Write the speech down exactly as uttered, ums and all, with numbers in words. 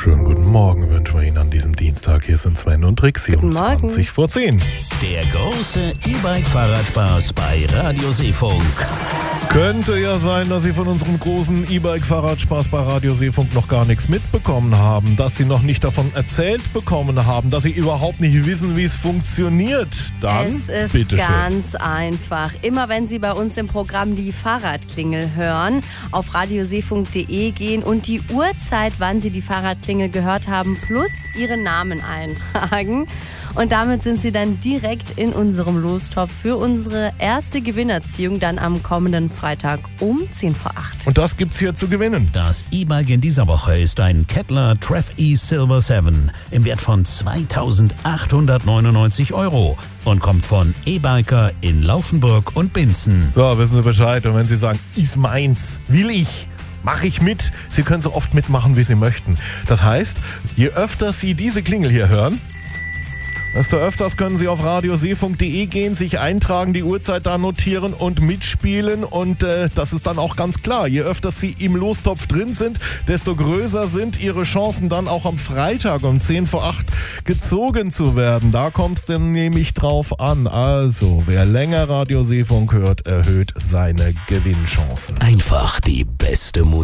Schönen guten Morgen wünschen wir Ihnen an diesem Dienstag. Hier sind Sven und Trixi um zwanzig vor zehn. Der große E-Bike-Fahrradspaß bei Radio Seefunk. Könnte ja sein, dass Sie von unserem großen E-Bike-Fahrradspaß bei Radio Seefunk noch gar nichts mitbekommen haben, dass Sie noch nicht davon erzählt bekommen haben, dass Sie überhaupt nicht wissen, wie es funktioniert. Dann Es ist bitte ganz einfach. Immer wenn Sie bei uns im Programm die Fahrradklingel hören, auf radioseefunk punkt de gehen und die Uhrzeit, wann Sie die Fahrradklingel gehört haben, plus Ihren Namen eintragen. Und damit sind Sie dann direkt in unserem Lostopf für unsere erste Gewinnerziehung dann am kommenden Freitag um zehn vor acht. Und das gibt's hier zu gewinnen. Das E-Bike in dieser Woche ist ein Kettler Treff E Silver sieben im Wert von zweitausendachthundertneunundneunzig Euro und kommt von E-Biker in Laufenburg und Binzen. So, wissen Sie Bescheid. Und wenn Sie sagen, ist meins, will ich, mache ich mit. Sie können so oft mitmachen, wie Sie möchten. Das heißt, je öfter Sie diese Klingel hier hören, desto öfters können Sie auf radioseefunk punkt de gehen, sich eintragen, die Uhrzeit da notieren und mitspielen. Und äh, das ist dann auch ganz klar. Je öfter Sie im Lostopf drin sind, desto größer sind Ihre Chancen, dann auch am Freitag um zehn vor acht gezogen zu werden. Da kommt es dann nämlich drauf an. Also, wer länger Radio Seefunk hört, erhöht seine Gewinnchancen. Einfach die beste Musik.